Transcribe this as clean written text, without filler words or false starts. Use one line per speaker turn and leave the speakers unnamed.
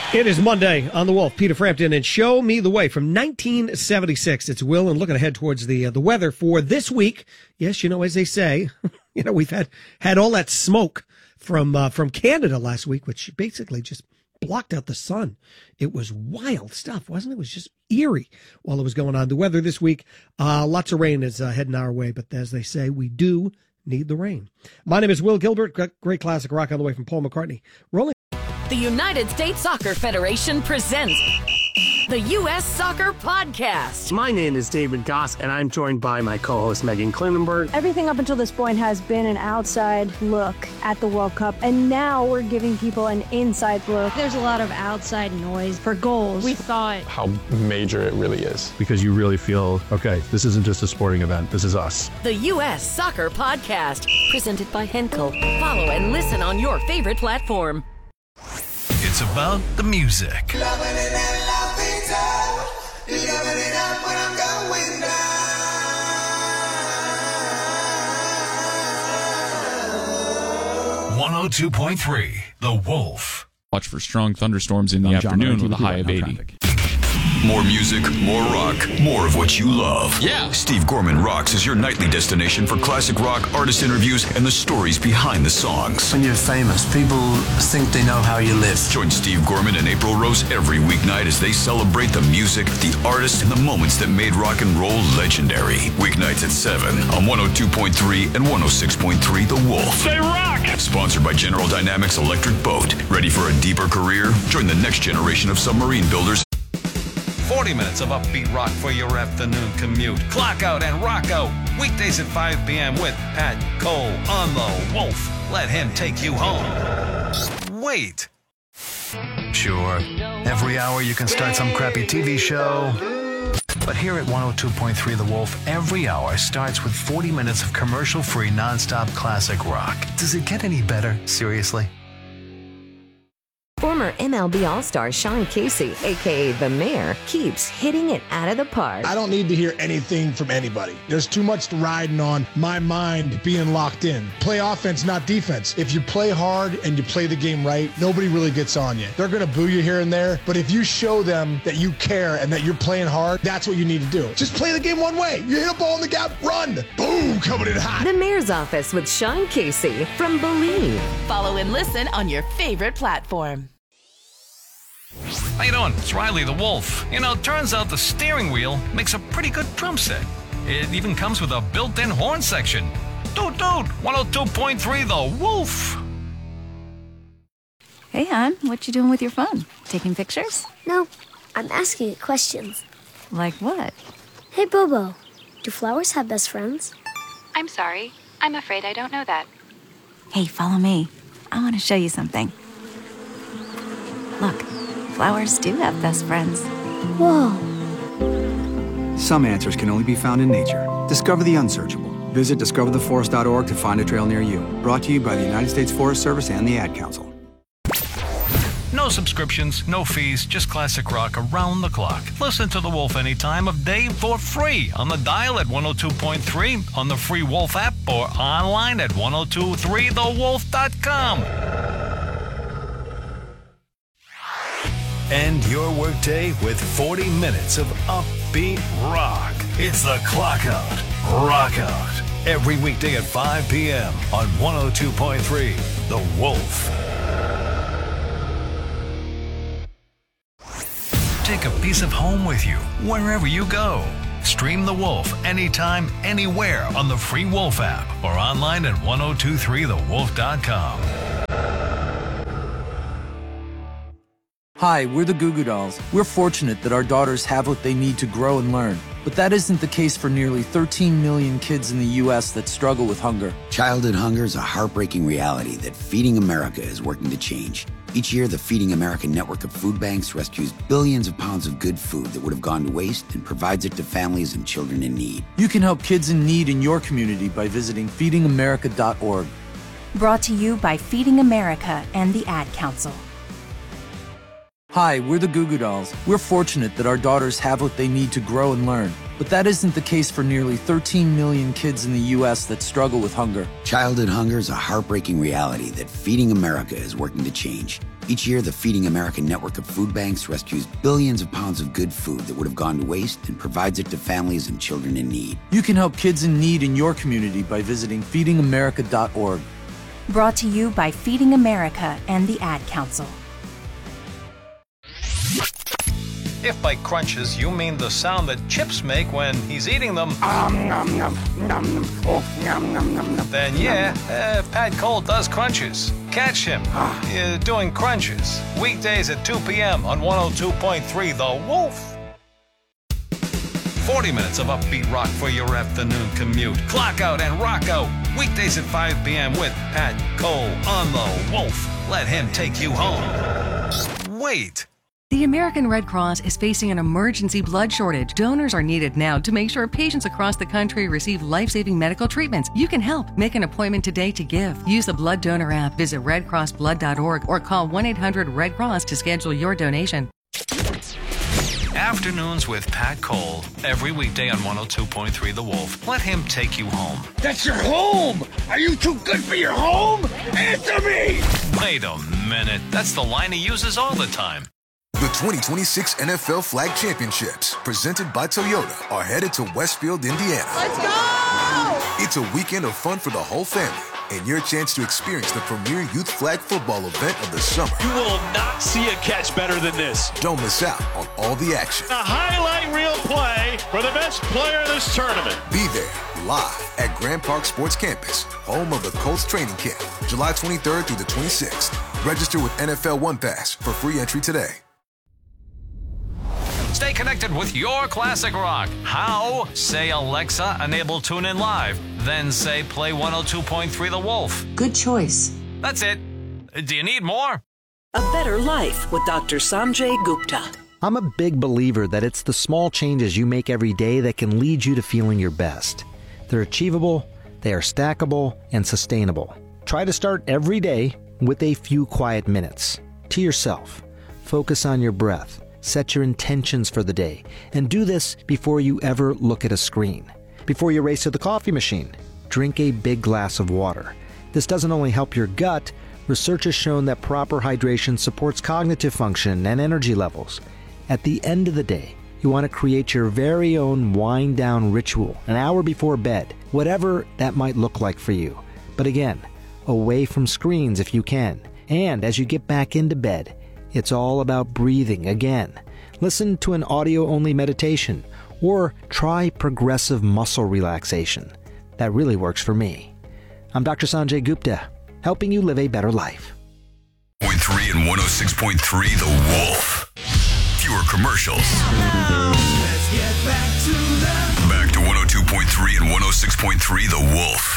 It is Monday on The Wolf. Peter Frampton and Show Me the Way from 1976. It's Will, and looking ahead towards the weather for this week. Yes, as they say, we've had all that smoke from Canada last week, which basically just blocked out the sun. It was wild stuff, wasn't it? It was just eerie while it was going on. The weather this week, lots of rain is heading our way, but as they say, we do need the rain. My name is Will Gilbert. Great classic rock on the way from Paul McCartney. Rolling.
The United States Soccer Federation presents the U.S. Soccer Podcast.
My name is David Goss, and I'm joined by my co-host Megan Klinenberg.
Everything up until this point has been an outside look at the World Cup, and now we're giving people an inside look.
There's a lot of outside noise for goals. We thought
how major it really is.
Because you really feel, okay, this isn't just a sporting event, this is us.
The U.S. Soccer Podcast, presented by Henkel. Follow and listen on your favorite platform.
It's about the music. 102.3 The Wolf.
Watch for strong thunderstorms in the afternoon with a high of 80.
More music, more rock, more of what you love.
Yeah.
Steve Gorman Rocks is your nightly destination for classic rock, artist interviews, and the stories behind the songs.
When you're famous, people think they know how you live.
Join Steve Gorman and April Rose every weeknight as they celebrate the music, the artists, and the moments that made rock and roll legendary. Weeknights at 7 on 102.3 and 106.3 The Wolf.
They rock!
Sponsored by General Dynamics Electric Boat. Ready for a deeper career? Join the next generation of submarine builders.
40 minutes of upbeat rock for your afternoon commute. Clock out and rock out. Weekdays at 5 p.m. with Pat Cole on The Wolf. Let him take you home. Wait.
Sure, every hour you can start some crappy TV show. But here at 102.3 The Wolf, every hour starts with 40 minutes of commercial-free, non-stop classic rock. Does it get any better? Seriously?
Former MLB All-Star Sean Casey, a.k.a. The Mayor, keeps hitting it out of the park.
I don't need to hear anything from anybody. There's too much riding on my mind being locked in. Play offense, not defense. If you play hard and you play the game right, nobody really gets on you. They're going to boo you here and there, but if you show them that you care and that you're playing hard, that's what you need to do. Just play the game one way. You hit a ball in the gap, run. Boom, coming in hot.
The Mayor's Office with Sean Casey from Believe.
Follow and listen on your favorite platform.
How you doing? It's Riley the Wolf. Turns out the steering wheel makes a pretty good drum set. It even comes with a built-in horn section. Doot doot, 102.3 The Wolf.
Hey, hon, what you doing with your phone? Taking pictures?
No, I'm asking it questions.
Like what?
Hey, Bobo, do flowers have best friends?
I'm sorry. I'm afraid I don't know that. Hey, follow me. I want to show you something. Look, flowers do have best friends.
Whoa.
Some answers can only be found in nature. Discover the unsearchable. Visit discovertheforest.org to find a trail near you. Brought to you by the United States Forest Service and the Ad Council.
No subscriptions, no fees, just classic rock around the clock. Listen to The Wolf any time of day for free on the dial at 102.3, on the free Wolf app, or online at 1023thewolf.com.
End your workday with 40 minutes of upbeat rock. It's the Clock Out, Rock Out. Every weekday at 5 p.m. on 102.3 The Wolf. Take a piece of home with you wherever you go. Stream The Wolf anytime, anywhere on the free Wolf app or online at 1023thewolf.com.
Hi, we're the Goo Goo Dolls. We're fortunate that our daughters have what they need to grow and learn. But that isn't the case for nearly 13 million kids in the U.S. that struggle with hunger.
Childhood hunger is a heartbreaking reality that Feeding America is working to change. Each year, the Feeding America network of food banks rescues billions of pounds of good food that would have gone to waste and provides it to families and children in need.
You can help kids in need in your community by visiting feedingamerica.org.
Brought to you by Feeding America and the Ad Council.
Hi, we're the Goo Goo Dolls. We're fortunate that our daughters have what they need to grow and learn. But that isn't the case for nearly 13 million kids in the U.S. that struggle with hunger.
Childhood hunger is a heartbreaking reality that Feeding America is working to change. Each year, the Feeding America network of food banks rescues billions of pounds of good food that would have gone to waste and provides it to families and children in need.
You can help kids in need in your community by visiting feedingamerica.org.
Brought to you by Feeding America and the Ad Council.
If by crunches you mean the sound that chips make when he's eating them, then yeah, Pat Cole does crunches. Catch him doing crunches. Weekdays at 2 p.m. on 102.3 The Wolf. 40 minutes of upbeat rock for your afternoon commute. Clock out and rock out. Weekdays at 5 p.m. with Pat Cole on The Wolf. Let him take you home. Wait.
The American Red Cross is facing an emergency blood shortage. Donors are needed now to make sure patients across the country receive life-saving medical treatments. You can help. Make an appointment today to give. Use the Blood Donor app, visit redcrossblood.org, or call 1-800-RED-CROSS to schedule your donation.
Afternoons with Pat Cole, every weekday on 102.3 The Wolf. Let him take you home.
That's your home! Are you too good for your home? Answer me!
Wait a minute. That's the line he uses all the time.
The 2026 NFL Flag Championships, presented by Toyota, are headed to Westfield, Indiana.
Let's go!
It's a weekend of fun for the whole family and your chance to experience the premier youth flag football event of the summer.
You will not see a catch better than this.
Don't miss out on all the action.
A highlight reel play for the best player of this tournament.
Be there live at Grand Park Sports Campus, home of the Colts training camp, July 23rd through the 26th. Register with NFL One Pass for free entry today.
Stay connected with your classic rock. How? Say, Alexa, enable TuneIn Live. Then say, play 102.3 The Wolf.
Good choice.
That's it. Do you need more?
A Better Life with Dr. Sanjay Gupta.
I'm a big believer that it's the small changes you make every day that can lead you to feeling your best. They're achievable, they are stackable, and sustainable. Try to start every day with a few quiet minutes. To yourself. Focus on your breath. Set your intentions for the day, and do this before you ever look at a screen. Before you race to the coffee machine, drink a big glass of water. This doesn't only help your gut, research has shown that proper hydration supports cognitive function and energy levels. At the end of the day, you want to create your very own wind-down ritual an hour before bed, whatever that might look like for you. But again, away from screens if you can. And as you get back into bed, it's all about breathing again. Listen to an audio-only meditation or try progressive muscle relaxation. That really works for me. I'm Dr. Sanjay Gupta, helping you live a better life.
106.3 and 106.3 The Wolf. Fewer commercials. Let's get back to 102.3 and 106.3 The Wolf.